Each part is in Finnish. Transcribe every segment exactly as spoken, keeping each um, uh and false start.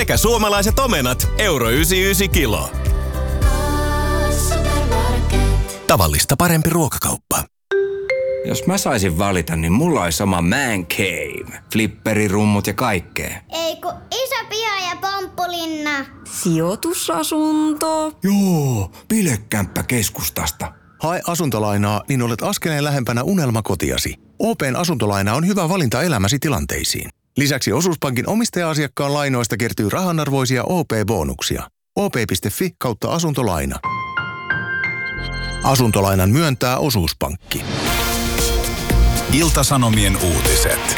sekä suomalaiset omenat euro yhdeksänkymmentäyhdeksän kilo. Tavallista parempi ruokakauppa. Jos mä saisin valita, niin mulla olisi oma man cave. Flipperirummut ja kaikkea. Ei kun iso piha ja pomppulinna. Sijoitusasunto. Joo, bilekämppä keskustasta. Hae asuntolainaa, niin olet askeleen lähempänä unelmakotiasi. O P:n asuntolaina on hyvä valinta elämäsi tilanteisiin. Lisäksi Osuuspankin omistaja-asiakkaan lainoista kertyy rahanarvoisia O P-bonuksia. O P piste fi kautta asuntolaina. Asuntolainan myöntää Osuuspankki. Ilta-Sanomien uutiset.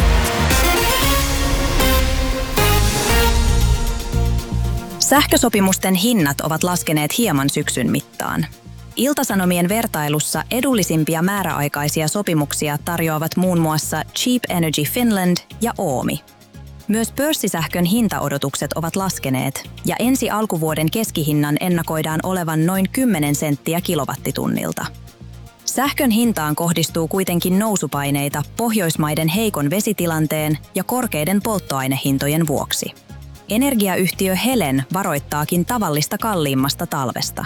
Sähkösopimusten hinnat ovat laskeneet hieman syksyn mittaan. Ilta-Sanomien vertailussa edullisimpia määräaikaisia sopimuksia tarjoavat muun muassa Cheap Energy Finland ja Oomi. Myös pörssisähkön hintaodotukset ovat laskeneet ja ensi alkuvuoden keskihinnan ennakoidaan olevan noin kymmenen senttiä kilowattitunnilta. Sähkön hintaan kohdistuu kuitenkin nousupaineita Pohjoismaiden heikon vesitilanteen ja korkeiden polttoainehintojen vuoksi. Energiayhtiö Helen varoittaakin tavallista kalliimmasta talvesta.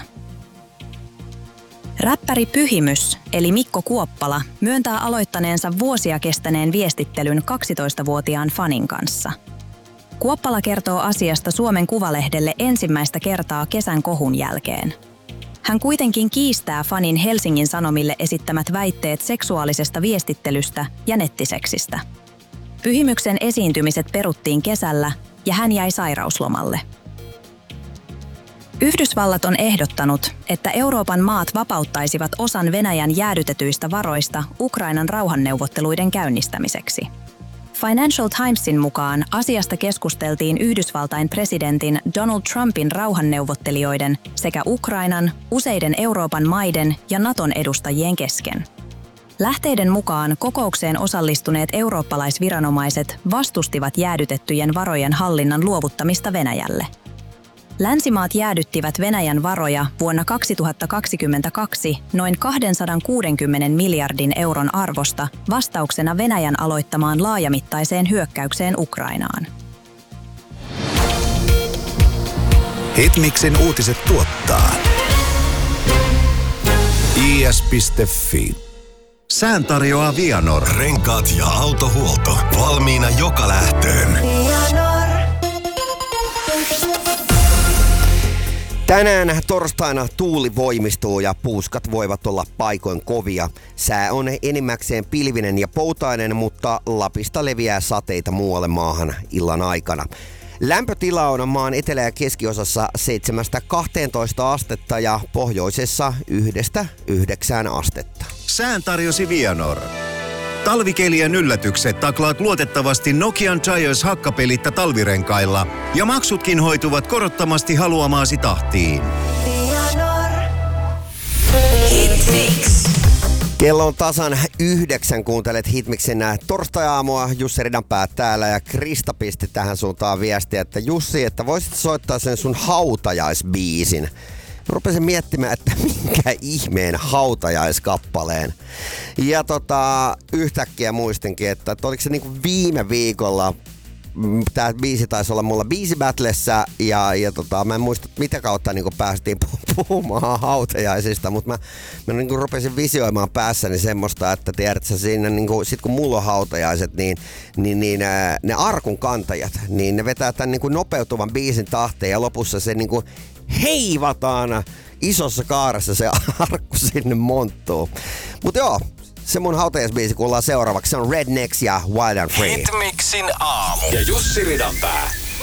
Räppäri Pyhimys, eli Mikko Kuoppala, myöntää aloittaneensa vuosia kestäneen viestittelyn kaksitoistavuotiaan fanin kanssa. Kuoppala kertoo asiasta Suomen Kuvalehdelle ensimmäistä kertaa kesän kohun jälkeen. Hän kuitenkin kiistää fanin Helsingin Sanomille esittämät väitteet seksuaalisesta viestittelystä ja nettiseksistä. Pyhimyksen esiintymiset peruttiin kesällä ja hän jäi sairauslomalle. Yhdysvallat on ehdottanut, että Euroopan maat vapauttaisivat osan Venäjän jäädytetyistä varoista Ukrainan rauhanneuvotteluiden käynnistämiseksi. Financial Timesin mukaan asiasta keskusteltiin Yhdysvaltain presidentin Donald Trumpin rauhanneuvottelijoiden sekä Ukrainan, useiden Euroopan maiden ja Naton edustajien kesken. Lähteiden mukaan kokoukseen osallistuneet eurooppalaisviranomaiset vastustivat jäädytettyjen varojen hallinnan luovuttamista Venäjälle. Länsimaat jäädyttivät Venäjän varoja vuonna kaksituhattakaksikymmentäkaksi noin kaksisataakuusikymmentä miljardin euron arvosta vastauksena Venäjän aloittamaan laajamittaiseen hyökkäykseen Ukrainaan. Hitmixin uutiset tuottaa I S piste fi. Sään tarjoaa Vianor. Renkaat ja autohuolto. Valmiina joka lähtöön. Tänään torstaina tuuli voimistuu ja puuskat voivat olla paikoin kovia. Sää on enimmäkseen pilvinen ja poutainen, mutta Lapista leviää sateita muualle maahan illan aikana. Lämpötila on maan etelä- ja keskiosassa seitsemästä kahteentoista astetta ja pohjoisessa yhdestä yhdeksään astetta. Sään tarjosi Vianor. Talvikelien yllätykset taklaat luotettavasti Nokian Giants hakkapelitta talvirenkailla ja maksutkin hoituvat korottomasti haluamaasi tahtiin. Hitmix. Kello on tasan yhdeksän, kuuntelet Hitmixin torstai-aamua. Jussi Ridanpää täällä ja Krista pisti tähän suuntaan viestiä, että Jussi, että voisit soittaa sen sun hautajaisbiisin. Mä rupesin miettimään, että minkä ihmeen hautajaiskappaleen. Ja tota, yhtäkkiä muistinkin, että, että oliko se niinku viime viikolla, tää biisi taisi olla mulla biisibattlessa ja, ja tota, mä en muista, mitä kautta niinku päästiin puhumaan hautajaisista, mutta mä, mä niinku rupesin visioimaan päässäni semmoista, että tiedät sä siinä, niinku, sit kun mulla on hautajaiset, niin, niin, niin ää, ne arkun kantajat, niin ne vetää tän niinku nopeutuvan biisin tahteen ja lopussa se niinku heivataan isossa kaaressa se arkku sinne monttuu. Mut joo, se mun hautajaisbiisi kuullaan seuraavaksi. Se on Rednecks ja Wild and Free. Hitmixin aamu. Ja Jussi Ridanpää.